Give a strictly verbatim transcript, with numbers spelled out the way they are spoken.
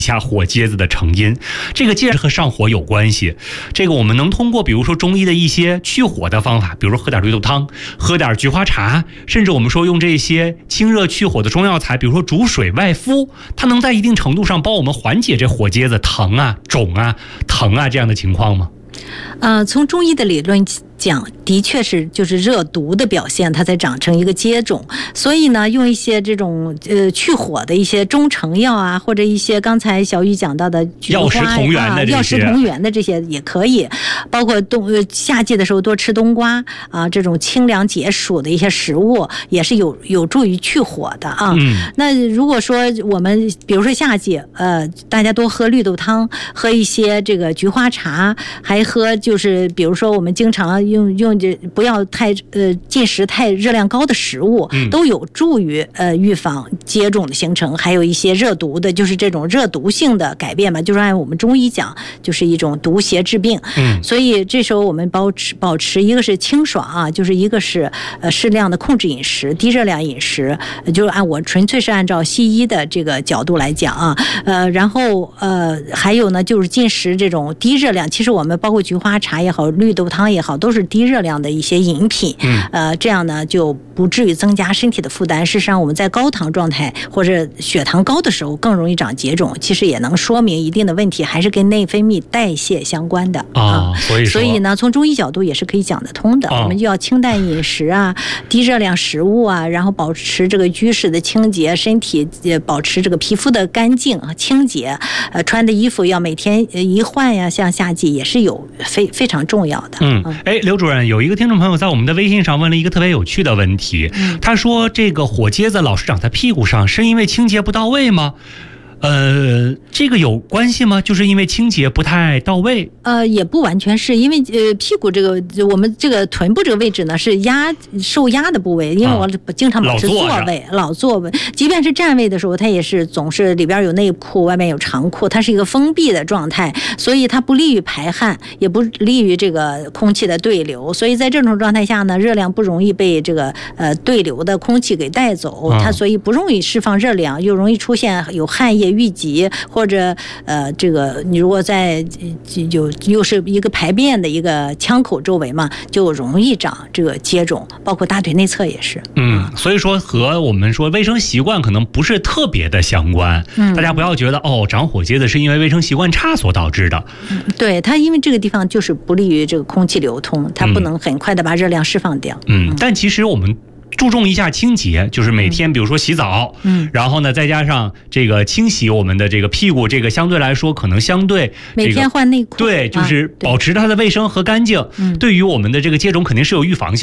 下火疖子的成因，这个疖和上火有关系。这个我们能通过比如说中医的一些去火的方法，比如说喝点绿豆汤，喝点菊花茶，甚至我们说用这些清热去火的中药材，比如说煮水外敷，它能在一定程度上帮我们缓解这火疖子疼啊、肿啊、疼啊这样的情况吗？ 呃，从中医的理论讲，的确是就是热毒的表现，它才长成一个疖肿。所以呢，用一些这种呃去火的一些中成药啊，或者一些刚才小雨讲到的菊花药食同源的这些， 啊、药食同源的这些也可以。包括冬呃夏季的时候多吃冬瓜啊，这种清凉解暑的一些食物也是有有助于去火的啊。嗯、那如果说我们比如说夏季呃大家多喝绿豆汤，喝一些这个菊花茶，还喝就是比如说我们经常用用这不要太呃进食太热量高的食物，嗯、都有助于呃预防疖肿的形成，还有一些热毒的，就是这种热毒性的改变嘛，就是按我们中医讲，就是一种毒邪治病。嗯，所以这时候我们保持保持一个是清爽啊，就是一个是呃适量的控制饮食，低热量饮食，就是按我纯粹是按照西医的这个角度来讲啊，呃，然后呃还有呢就是进食这种低热量，其实我们包括菊花茶也好，绿豆汤也好，都是低热量的一些饮品，嗯，呃，这样呢就不至于增加身体的负担。事实上，我们在高糖状态或者血糖高的时候更容易长疖肿，其实也能说明一定的问题还是跟内分泌代谢相关的啊。 哦、所以所以呢，从中医角度也是可以讲得通的。哦、我们就要清淡饮食啊，低热量食物啊，然后保持这个居室的清洁，身体保持这个皮肤的干净清洁，呃，穿的衣服要每天一换呀，像夏季也是有非非常重要的。 嗯，哎，刘主任，有一个听众朋友在我们的微信上问了一个特别有趣的问题，嗯、他说这个火疖子老是长在屁股上，是因为清洁不到位吗？呃，这个有关系吗？就是因为清洁不太到位？ 呃，也不完全是因为呃屁股这个我们这个臀部这个位置呢是压受压的部位，因为我经常保持坐位，老, 老坐位，即便是站位的时候，它也是总是里边有内裤，外面有长裤，它是一个封闭的状态，所以它不利于排汗，也不利于这个空气的对流，所以在这种状态下呢，热量不容易被这个呃对流的空气给带走，它所以不容易释放热量，又容易出现有汗液淤积，或者呃，这个你如果在有又是一个排便的一个腔口周围嘛，就容易长这个疖肿，包括大腿内侧也是。 嗯，所以说和我们说卫生习惯可能不是特别的相关。嗯，大家不要觉得哦，长火疖子是因为卫生习惯差所导致的。 嗯、对，它因为这个地方就是不利于这个空气流通，它不能很快的把热量释放掉。 嗯，嗯但其实我们注重一下清洁，就是每天比如说洗澡，嗯，然后呢再加上这个清洗我们的这个屁股，这个相对来说可能相对、这个、 每天换内裤， 对，就是保持它的卫生和干净，嗯、对于我们的这个疖肿肯定是有预防性。